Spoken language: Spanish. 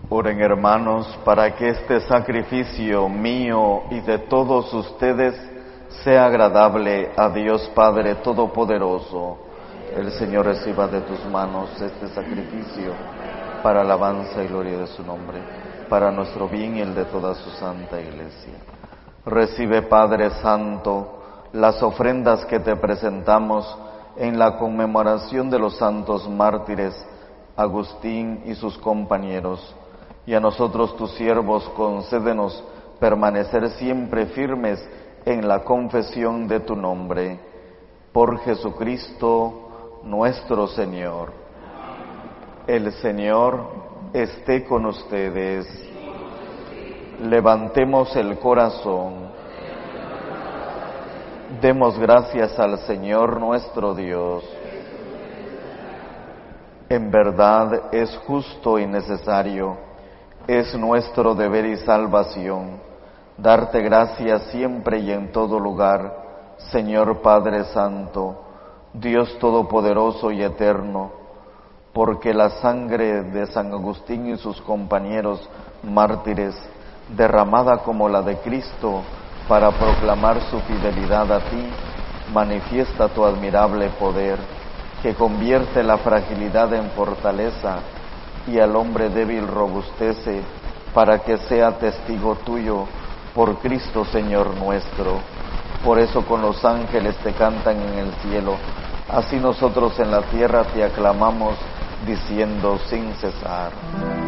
Oren, hermanos, para que este sacrificio mío y de todos ustedes sea agradable a Dios Padre Todopoderoso. El Señor reciba de tus manos este sacrificio para alabanza y gloria de su nombre, para nuestro bien y el de toda su santa Iglesia. Recibe, Padre Santo, las ofrendas que te presentamos en la conmemoración de los santos mártires Agustín y sus compañeros, y a nosotros tus siervos concédenos permanecer siempre firmes en la confesión de tu nombre. Por Jesucristo nuestro Señor. El Señor esté con ustedes. Levantemos el corazón. Demos gracias al Señor nuestro Dios. En verdad es justo y necesario, es nuestro deber y salvación, darte gracias siempre y en todo lugar, Señor Padre Santo, Dios Todopoderoso y Eterno, porque la sangre de San Agustín y sus compañeros mártires, derramada como la de Cristo para proclamar su fidelidad a ti, manifiesta tu admirable poder, que convierte la fragilidad en fortaleza y al hombre débil robustece, para que sea testigo tuyo por Cristo Señor nuestro. Por eso con los ángeles te cantan en el cielo, así nosotros en la tierra te aclamamos, diciendo sin cesar.